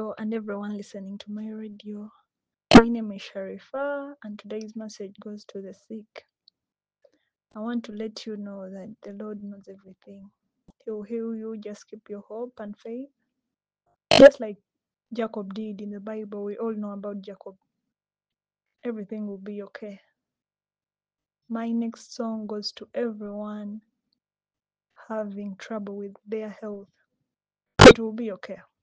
Hello, and everyone listening to my radio. My name is Sharifa, and today's message goes to the sick. I want to let you know that the Lord knows everything. He will heal you, just keep your hope and faith. Just like Jacob did in the Bible, we all know about Jacob. Everything will be okay. My next song goes to everyone having trouble with their health. It will be okay.